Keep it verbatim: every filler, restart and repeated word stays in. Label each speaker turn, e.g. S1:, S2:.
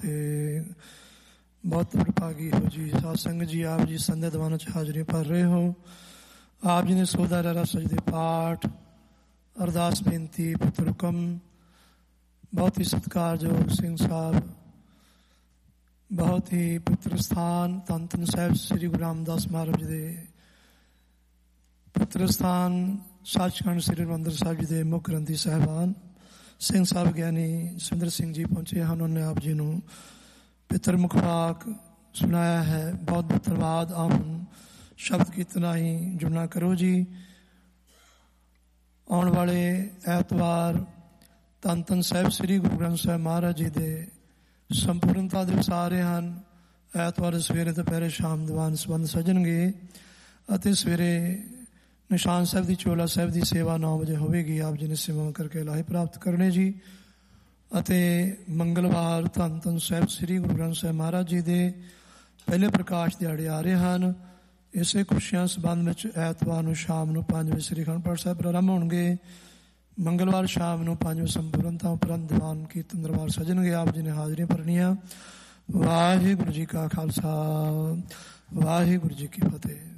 S1: ਫਤਿਹ। ਬਹੁਤ ਵਡਭਾਗੀ ਹੋ ਜੀ ਸਾਧ ਸੰਗਤ ਜੀ, ਆਪ ਜੀ ਸੰਧਿਆ ਦੀਵਾਨਾਂ 'ਚ ਹਾਜ਼ਰੀ ਭਰ ਰਹੇ ਹੋ। ਆਪ ਜੀ ਨੇ ਸੋਦਾ ਰਹਿਰਾ ਸਜਦੇ ਪਾਠ, ਅਰਦਾਸ ਬੇਨਤੀ, ਪੁੱਤਰ ਹੁਕਮ, ਬਹੁਤ ਹੀ ਸਤਿਕਾਰਯੋਗ ਸਿੰਘ ਸਾਹਿਬ, ਬਹੁਤ ਹੀ ਪਵਿੱਤਰ ਸਥਾਨ ਧੰਨ ਧੰਨ ਸਾਹਿਬ ਸ੍ਰੀ ਗੁਰੂ ਰਾਮਦਾਸ ਮਹਾਰਾਜ ਜੀ ਦੇ ਪਵਿੱਤਰ ਸਥਾਨ ਸੱਚਖੰਡ ਸ੍ਰੀ ਹਰਿਮੰਦਰ ਸਾਹਿਬ ਜੀ ਦੇ ਮੁੱਖ ਗ੍ਰੰਥੀ ਸਾਹਿਬਾਨ ਸਿੰਘ ਸਾਹਿਬ ਗਿਆਨੀ ਸੁੰਦਰ ਸਿੰਘ ਜੀ ਪਹੁੰਚੇ ਹਨ। ਉਹਨਾਂ ਨੇ ਆਪ ਜੀ ਨੂੰ ਪਿੱਤਰ ਮੁਖ ਵਾਕ ਸੁਣਾਇਆ ਹੈ। ਬਹੁਤ ਬਹੁਤ ਧੰਨਵਾਦ। ਆਪ ਹੁਣ ਸ਼ਬਦ ਕੀਰਤਨ ਰਾਹੀਂ ਜੁੜਨਾ ਕਰੋ ਜੀ। ਆਉਣ ਵਾਲੇ ਐਤਵਾਰ ਧੰਨ ਧੰਨ ਸਾਹਿਬ ਸ੍ਰੀ ਗੁਰੂ ਗ੍ਰੰਥ ਸਾਹਿਬ ਮਹਾਰਾਜ ਜੀ ਦੇ ਸੰਪੂਰਨਤਾ ਦਿਵਸ ਆ ਰਹੇ ਹਨ। ਐਤਵਾਰ ਸਵੇਰੇ ਦੁਪਹਿਰੇ ਸ਼ਾਮ ਦੀਵਾਨ ਸੰਬੰਧ ਸਜਣਗੇ ਅਤੇ ਸਵੇਰੇ ਨਿਸ਼ਾਨ ਸਾਹਿਬ ਦੀ ਚੋਲਾ ਸਾਹਿਬ ਦੀ ਸੇਵਾ ਨੌ ਵਜੇ ਹੋਵੇਗੀ। ਆਪ ਜੀ ਨੇ ਸੇਵਾ ਕਰਕੇ ਲਾਹੇ ਪ੍ਰਾਪਤ ਕਰਨੇ ਜੀ। ਅਤੇ ਮੰਗਲਵਾਰ ਧੰਨ ਧੰਨ ਸਾਹਿਬ ਸ੍ਰੀ ਗੁਰੂ ਗ੍ਰੰਥ ਸਾਹਿਬ ਮਹਾਰਾਜ ਜੀ ਦੇ ਪਹਿਲੇ ਪ੍ਰਕਾਸ਼ ਦਿਹਾੜੇ ਆ ਰਹੇ ਹਨ। ਇਸੇ ਖੁਸ਼ੀਆਂ ਸੰਬੰਧ ਵਿੱਚ ਐਤਵਾਰ ਨੂੰ ਸ਼ਾਮ ਨੂੰ ਪੰਜ ਵਜੇ ਸ੍ਰੀ ਅਖੰਡ ਪਾਠ ਸਾਹਿਬ ਪ੍ਰਾਰੰਭ ਹੋਣਗੇ। ਮੰਗਲਵਾਰ ਸ਼ਾਮ ਨੂੰ ਪੰਜ ਵਜੇ ਸੰਪੂਰਨਤਾ ਉਪਰੰਤ ਦੀਵਾਨ ਕੀਰਤਨ ਦਰਬਾਰ ਸਜਣਗੇ। ਆਪ ਜੀ ਨੇ ਹਾਜ਼ਰੀਆਂ ਭਰਨੀਆਂ। ਵਾਹਿਗੁਰੂ ਜੀ ਕਾ ਖਾਲਸਾ, ਵਾਹਿਗੁਰੂ ਜੀ ਕੀ ਫਤਿਹ।